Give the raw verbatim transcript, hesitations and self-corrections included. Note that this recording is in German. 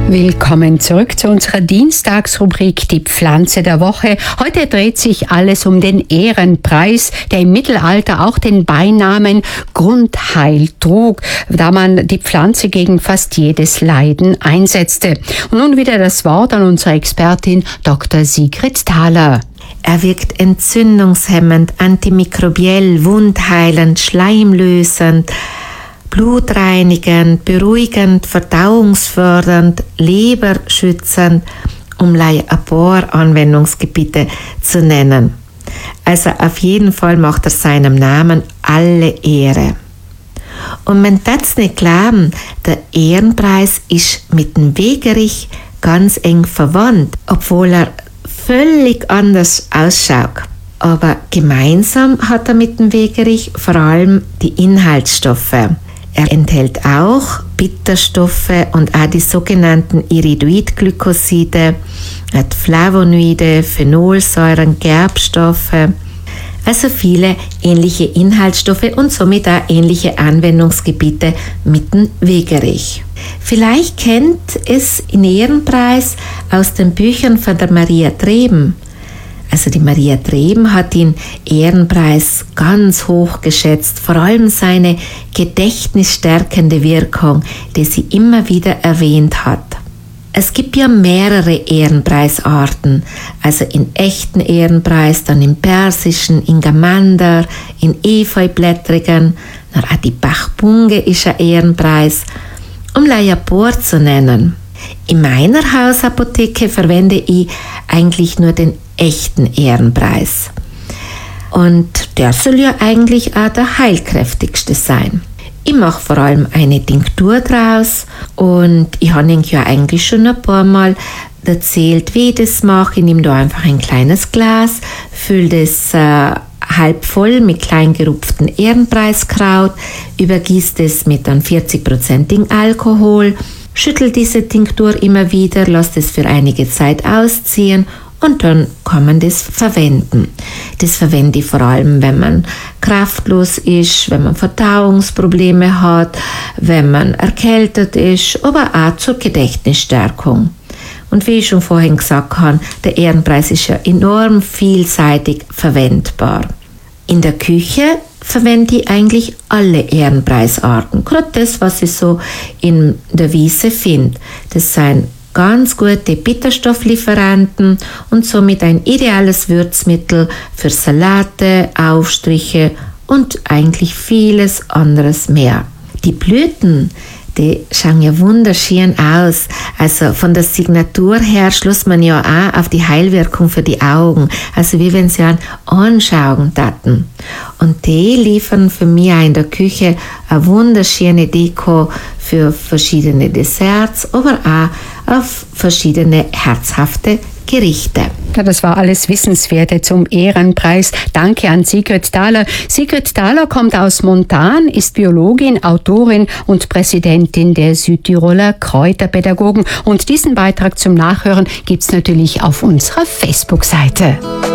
Willkommen zurück zu unserer Dienstagsrubrik Die Pflanze der Woche. Heute dreht sich alles um den Ehrenpreis, der im Mittelalter auch den Beinamen Grundheil trug, da man die Pflanze gegen fast jedes Leiden einsetzte. Und nun wieder das Wort an unsere Expertin Doktor Sigrid Thaler. Er wirkt entzündungshemmend, antimikrobiell, wundheilend, schleimlösend, blutreinigend, beruhigend, verdauungsfördernd, leberschützend, um ein paar Anwendungsgebiete zu nennen. Also auf jeden Fall macht er seinem Namen alle Ehre. Und man darf es nicht glauben, der Ehrenpreis ist mit dem Wegerich ganz eng verwandt, obwohl er völlig anders ausschaut. Aber gemeinsam hat er mit dem Wegerich vor allem die Inhaltsstoffe. Er enthält auch Bitterstoffe und auch die sogenannten Iridoid-Glykoside, hat Flavonoide, Phenolsäuren, Gerbstoffe, also viele ähnliche Inhaltsstoffe und somit auch ähnliche Anwendungsgebiete mit dem Wegerich. Vielleicht kennt es den Ehrenpreis aus den Büchern von der Maria Treben. Also die Maria Treben hat den Ehrenpreis ganz hoch geschätzt, vor allem seine gedächtnisstärkende Wirkung, die sie immer wieder erwähnt hat. Es gibt ja mehrere Ehrenpreisarten, also in echten Ehrenpreis, dann im persischen, in Gamander, in Efeublättrigen, auch die Bachbunge ist ein Ehrenpreis, um ein paar zu nennen. In meiner Hausapotheke verwende ich eigentlich nur den echten Ehrenpreis. Und der soll ja eigentlich auch der heilkräftigste sein. Ich mache vor allem eine Tinktur draus und ich habe Ihnen ja eigentlich schon ein paar Mal erzählt, wie ich das mache. Ich nehme da einfach ein kleines Glas, fülle das äh, halb voll mit klein gerupftem Ehrenpreiskraut, übergieße das mit dann vierzig Prozent Alkohol, schüttel diese Tinktur immer wieder, lasse das für einige Zeit ausziehen und dann kann man das verwenden. Das verwende ich vor allem, wenn man kraftlos ist, wenn man Verdauungsprobleme hat, wenn man erkältet ist, aber auch zur Gedächtnisstärkung. Und wie ich schon vorhin gesagt habe, der Ehrenpreis ist ja enorm vielseitig verwendbar. In der Küche verwende ich eigentlich alle Ehrenpreisarten. Gerade das, was ich so in der Wiese finde. Das sind ganz gute Bitterstofflieferanten und somit ein ideales Würzmittel für Salate, Aufstriche und eigentlich vieles anderes mehr. Die Blüten, die schauen ja wunderschön aus. Also von der Signatur her schloss man ja auch auf die Heilwirkung für die Augen. Also wie wenn sie an anschauen taten. Und die liefern für mich auch in der Küche eine wunderschöne Deko für verschiedene Desserts, aber auch auf verschiedene herzhafte Gerichte. Ja, das war alles Wissenswerte zum Ehrenpreis. Danke an Sigrid Thaler. Sigrid Thaler kommt aus Montan, ist Biologin, Autorin und Präsidentin der Südtiroler Kräuterpädagogen. Und diesen Beitrag zum Nachhören gibt's natürlich auf unserer Facebook-Seite.